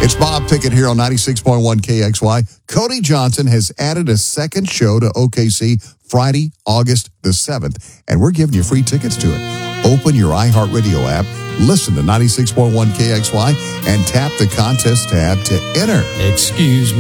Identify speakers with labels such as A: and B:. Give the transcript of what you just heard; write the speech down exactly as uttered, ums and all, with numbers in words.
A: It's Bob Pickett here on ninety-six point one K X Y. Cody Johnson has added a second show to O K C Friday, August the seventh, and we're giving you free tickets to it. Open your iHeartRadio app, listen to ninety-six point one K X Y, and tap the contest tab to enter.
B: Excuse me.